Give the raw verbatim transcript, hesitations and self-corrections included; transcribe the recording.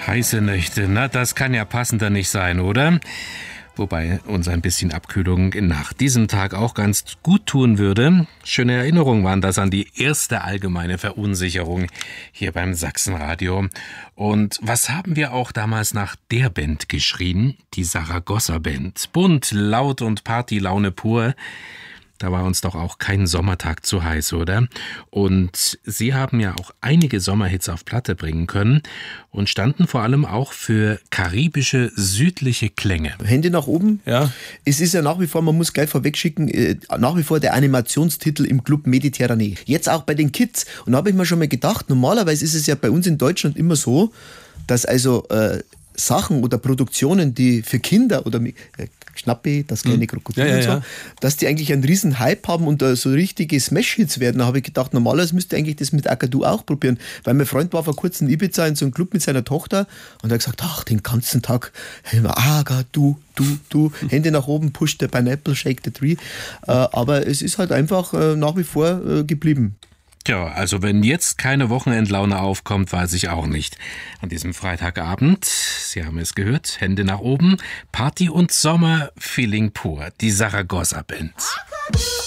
Heiße Nächte, na, das kann ja passender nicht sein, oder? Wobei uns ein bisschen Abkühlung nach diesem Tag auch ganz gut tun würde. Schöne Erinnerungen waren das an die erste allgemeine Verunsicherung hier beim Sachsenradio. Und was haben wir auch damals nach der Band geschrien? Die Saragossa Band. Bunt, laut und Partylaune pur. Da war uns doch auch kein Sommertag zu heiß, oder? Und sie haben ja auch einige Sommerhits auf Platte bringen können und standen vor allem auch für karibische, südliche Klänge. Hände nach oben. Ja. Es ist ja nach wie vor, man muss gleich vorwegschicken, äh, nach wie vor der Animationstitel im Club Mediterranee. Jetzt auch bei den Kids. Und da habe ich mir schon mal gedacht, normalerweise ist es ja bei uns in Deutschland immer so, dass also äh, Sachen oder Produktionen, die für Kinder oder äh, Schnappi, das kleine Krokodil ja, ja, und so, ja. dass die eigentlich einen riesen Hype haben und uh, so richtige Smash-Hits werden. Da habe ich gedacht, normalerweise müsste eigentlich das mit Akadu auch probieren. Weil mein Freund war vor kurzem in Ibiza in so einem Club mit seiner Tochter und er hat gesagt, ach, den ganzen Tag, Akadu, du, du, Hände nach oben, push the pineapple, shake the tree. Uh, aber es ist halt einfach uh, nach wie vor uh, geblieben. Tja, also wenn jetzt keine Wochenendlaune aufkommt, weiß ich auch nicht. An diesem Freitagabend, Sie haben es gehört, Hände nach oben, Party und Sommer, Feeling pur, die Saragossa Band.